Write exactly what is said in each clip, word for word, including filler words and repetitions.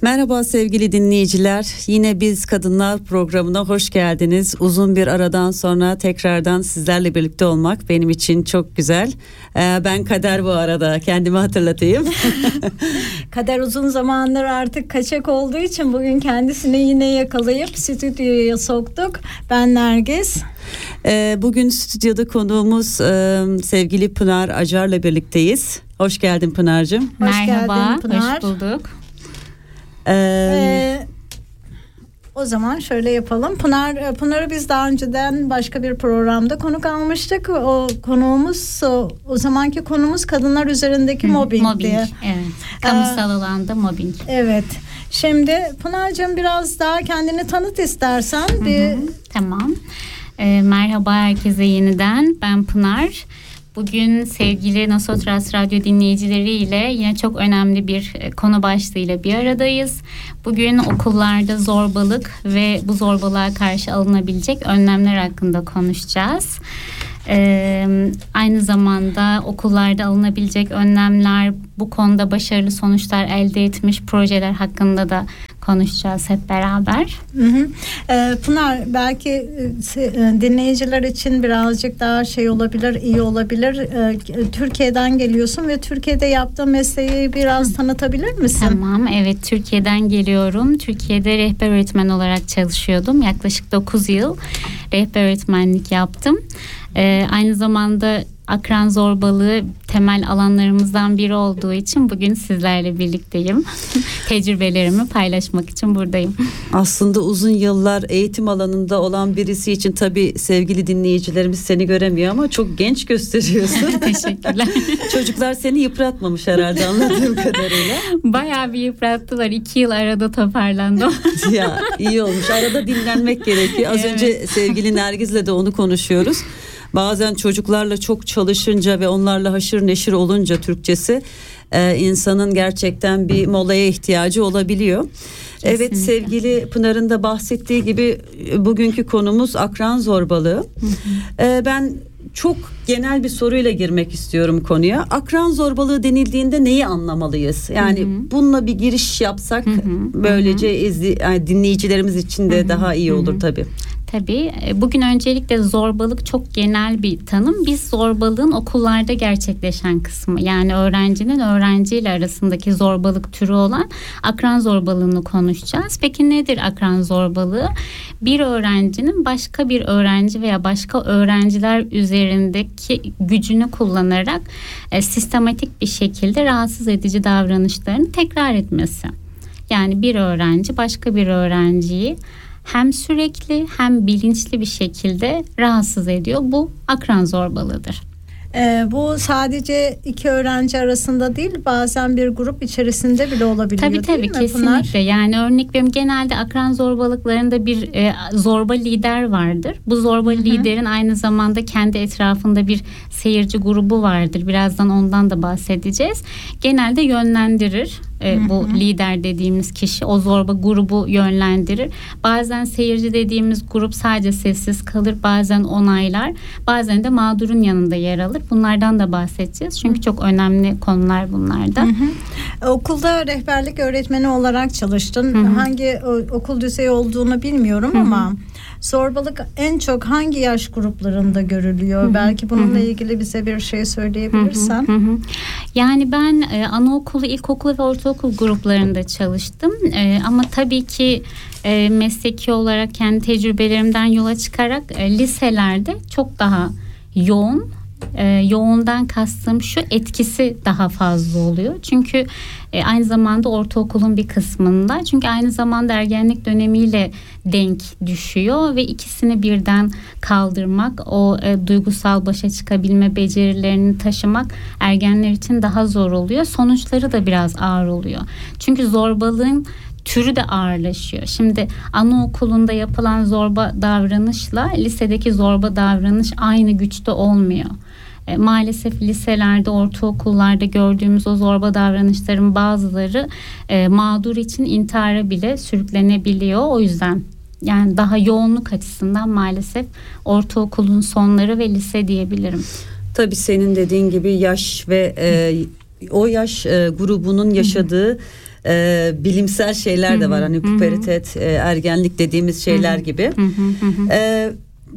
Merhaba sevgili dinleyiciler. Yine Biz Kadınlar programına hoş geldiniz. Uzun bir aradan sonra tekrardan sizlerle birlikte olmak benim için çok güzel. Ee, ben Kader bu arada. Kendimi hatırlatayım. Kader uzun zamandır artık kaçak olduğu için bugün kendisini yine yakalayıp stüdyoya soktuk. Ben Nergis. Ee, bugün stüdyoda konuğumuz e, sevgili Pınar Acar'la birlikteyiz. Hoş geldin Pınar'cığım. Hoş Merhaba, geldin Pınar. hoş bulduk. Ee, Ee, o zaman şöyle yapalım. Pınar Pınar'ı biz daha önceden başka bir programda konuk almıştık. O konuğumuz o, o zamanki konumuz kadınlar üzerindeki mobbing. Mobbing, evet. Kamusal ee, alanda mobbing. Evet. Şimdi Pınar'cığım biraz daha kendini tanıt istersen. Hı hı, bir... Tamam. Ee, merhaba herkese yeniden. Ben Pınar. Bugün sevgili Nosotras Radyo dinleyicileriyle yine çok önemli bir konu başlığıyla bir aradayız. Bugün okullarda zorbalık ve bu zorbalığa karşı alınabilecek önlemler hakkında konuşacağız. Ee, aynı zamanda okullarda alınabilecek önlemler, bu konuda başarılı sonuçlar elde etmiş projeler hakkında da konuşacağız hep beraber. Hı hı. Ee, Pınar, belki e, dinleyiciler için birazcık daha şey olabilir, iyi olabilir. Ee, Türkiye'den geliyorsun ve Türkiye'de yaptığın mesleği biraz hı. tanıtabilir misin? Tamam, evet, Türkiye'den geliyorum. Türkiye'de rehber öğretmen olarak çalışıyordum. Yaklaşık dokuz yıl rehber öğretmenlik yaptım. Ee, aynı zamanda akran zorbalığı temel alanlarımızdan biri olduğu için bugün sizlerle birlikteyim. Tecrübelerimi paylaşmak için buradayım. Aslında uzun yıllar eğitim alanında olan birisi için tabii sevgili dinleyicilerimiz seni göremiyor ama çok genç gösteriyorsun. Teşekkürler. Çocuklar seni yıpratmamış herhalde anladığım kadarıyla. Bayağı bir yıprattılar. İki yıl arada toparlandım. Ya iyi olmuş. Arada dinlenmek gerekiyor. Az evet. önce sevgili Nergiz'le de onu konuşuyoruz. Bazen çocuklarla çok çalışınca ve onlarla haşır neşir olunca Türkçesi e, insanın gerçekten bir molaya ihtiyacı olabiliyor. Kesinlikle. Evet, sevgili Pınar'ın da bahsettiği gibi bugünkü konumuz akran zorbalığı. Hı hı. E, ben çok genel bir soruyla girmek istiyorum konuya. Akran zorbalığı denildiğinde neyi anlamalıyız? Yani hı hı. bununla bir giriş yapsak hı hı. böylece izli, yani dinleyicilerimiz için de hı hı. daha iyi olur hı hı. tabii. Tabii. Bugün öncelikle zorbalık çok genel bir tanım. Biz zorbalığın okullarda gerçekleşen kısmı, yani öğrencinin öğrenciyle arasındaki zorbalık türü olan akran zorbalığını konuşacağız. Peki nedir akran zorbalığı? Bir öğrencinin başka bir öğrenci veya başka öğrenciler üzerindeki gücünü kullanarak e, sistematik bir şekilde rahatsız edici davranışlarını tekrar etmesi. Yani bir öğrenci başka bir öğrenciyi hem sürekli hem bilinçli bir şekilde rahatsız ediyor. Bu akran zorbalığıdır. Ee, bu sadece iki öğrenci arasında değil, bazen bir grup içerisinde bile olabiliyor. Tabii tabii, değil mi kesinlikle. Pınar? Yani örnek veriyorum, genelde akran zorbalıklarında bir e, zorba lider vardır. Bu zorba Hı-hı. liderin aynı zamanda kendi etrafında bir seyirci grubu vardır. Birazdan ondan da bahsedeceğiz. Genelde yönlendirir. E, bu hı hı. lider dediğimiz kişi o zorba grubu yönlendirir. Bazen seyirci dediğimiz grup sadece sessiz kalır, bazen onaylar, bazen de mağdurun yanında yer alır. Bunlardan da bahsedeceğiz. Çünkü hı. çok önemli konular bunlar da. Hı hı. Okulda rehberlik öğretmeni olarak çalıştın. Hı hı. Hangi okul düzeyi olduğunu bilmiyorum hı hı. ama zorbalık en çok hangi yaş gruplarında görülüyor? Hı hı. Belki bununla hı hı. ilgili bize bir şey söyleyebilirsen. Hı hı hı. Yani ben e, anaokulu, ilkokulu ve ortaokul gruplarında çalıştım. E, ama tabii ki e, mesleki olarak kendi tecrübelerimden yola çıkarak e, liselerde çok daha yoğun. E, yoğundan kastım şu, etkisi daha fazla oluyor. Çünkü e, aynı zamanda ortaokulun bir kısmında. Çünkü aynı zamanda ergenlik dönemiyle denk düşüyor ve ikisini birden kaldırmak, o e, duygusal başa çıkabilme becerilerini taşımak ergenler için daha zor oluyor. Sonuçları da biraz ağır oluyor. Çünkü zorbalığın türü de ağırlaşıyor. Şimdi anaokulunda yapılan zorba davranışla lisedeki zorba davranış aynı güçte olmuyor. E, maalesef liselerde, ortaokullarda gördüğümüz o zorba davranışların bazıları e, mağdur için intihara bile sürüklenebiliyor. O yüzden yani daha yoğunluk açısından maalesef ortaokulun sonları ve lise diyebilirim. Tabii senin dediğin gibi yaş ve e, o yaş e, grubunun yaşadığı e, bilimsel şeyler de var. Hani puberitet, e, ergenlik dediğimiz şeyler gibi. E,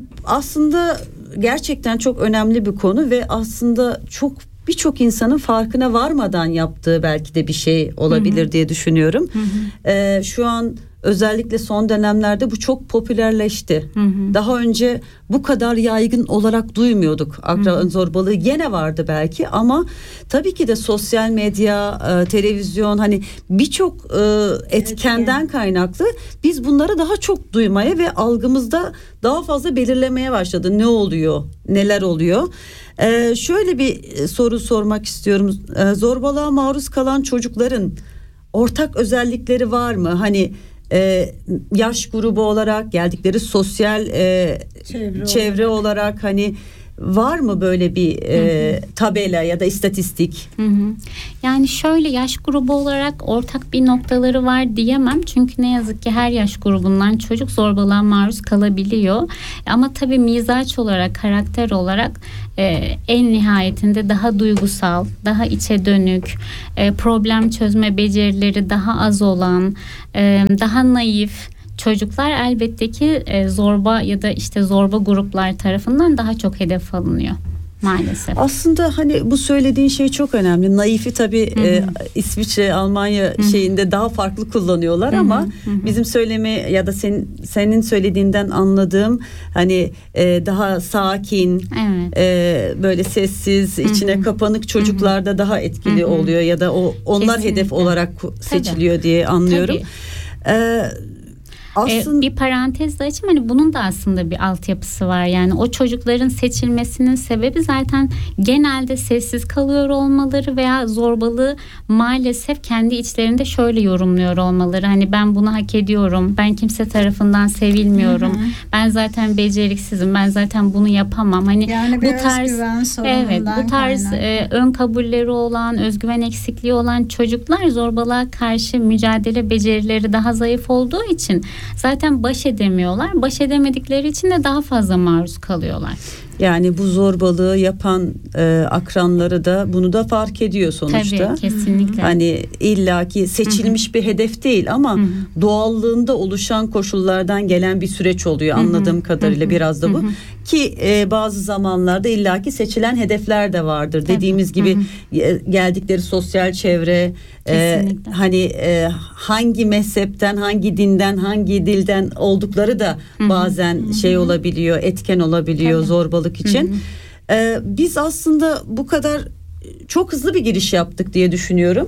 aslında gerçekten çok önemli bir konu ve aslında çok birçok insanın farkına varmadan yaptığı belki de bir şey olabilir hı hı. diye düşünüyorum. Hı hı. E, şu an özellikle son dönemlerde bu çok popülerleşti. Hı hı. Daha önce bu kadar yaygın olarak duymuyorduk. Akran zorbalığı gene vardı belki ama tabii ki de sosyal medya, e, televizyon hani birçok e, etkenden evet, kaynaklı biz bunları daha çok duymaya ve algımızda daha fazla belirlemeye başladı. Ne oluyor, neler oluyor? E, şöyle bir soru sormak istiyorum. E, zorbalığa maruz kalan çocukların ortak özellikleri var mı? Hani Ee, yaş grubu olarak, geldikleri sosyal e, çevre, çevre olarak. olarak hani var mı böyle bir e, tabela ya da istatistik? Hı hı. Yani şöyle yaş grubu olarak ortak bir noktaları var diyemem. Çünkü ne yazık ki her yaş grubundan çocuk zorbalığa maruz kalabiliyor. Ama tabii mizaç olarak, karakter olarak e, en nihayetinde daha duygusal, daha içe dönük, e, problem çözme becerileri daha az olan, e, daha naif çocuklar elbette ki e, zorba ya da işte zorba gruplar tarafından daha çok hedef alınıyor maalesef. Aslında hani bu söylediğin şey çok önemli. Naifi tabii e, İsviçre, Almanya Hı-hı. şeyinde daha farklı kullanıyorlar Hı-hı. ama Hı-hı. bizim söylemi ya da senin senin söylediğinden anladığım hani e, daha sakin, evet. e, böyle sessiz, Hı-hı. içine kapanık çocuklarda Hı-hı. daha etkili Hı-hı. oluyor ya da o onlar Kesinlikle. hedef olarak seçiliyor tabii. diye anlıyorum. Tabii. E, Aslında... Bir parantez de açayım, hani bunun da aslında bir altyapısı var. Yani o çocukların seçilmesinin sebebi zaten genelde sessiz kalıyor olmaları veya zorbalığı maalesef kendi içlerinde şöyle yorumluyor olmaları. Hani ben bunu hak ediyorum, ben kimse tarafından sevilmiyorum, hı hı. ben zaten beceriksizim, ben zaten bunu yapamam. Hani yani bu tarz evet bu tarz e, ön kabulleri olan, özgüven eksikliği olan çocuklar zorbalığa karşı mücadele becerileri daha zayıf olduğu için zaten baş edemiyorlar. Baş edemedikleri için de daha fazla maruz kalıyorlar. Yani bu zorbalığı yapan e, akranları da bunu da fark ediyor sonuçta. Tabii, kesinlikle. Hani illaki seçilmiş Hı-hı. bir hedef değil ama Hı-hı. doğallığında oluşan koşullardan gelen bir süreç oluyor anladığım Hı-hı. kadarıyla Hı-hı. biraz da bu. Hı-hı. Ki e, bazı zamanlarda illaki seçilen hedefler de vardır. Tabii. Dediğimiz gibi e, geldikleri sosyal çevre, e, hani e, hangi mezhepten, hangi dinden, hangi dilden oldukları da Hı-hı. bazen Hı-hı. şey olabiliyor, etken olabiliyor Tabii. zorbalık için. Hı hı. Ee, biz aslında bu kadar çok hızlı bir giriş yaptık diye düşünüyorum.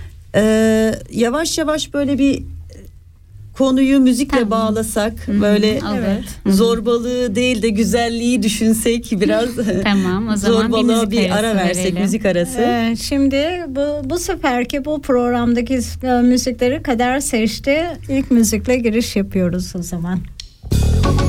Ee, yavaş yavaş böyle bir konuyu müzikle tamam. bağlasak, Hı-hı. böyle evet. zorbalığı değil de güzelliği düşünsek biraz. Tamam, o zaman zorbalığa bir, bir ara versek, verelim. müzik arası. Ee, şimdi bu bu seferki bu programdaki müzikleri Kader seçti. İlk müzikle giriş yapıyoruz o zaman.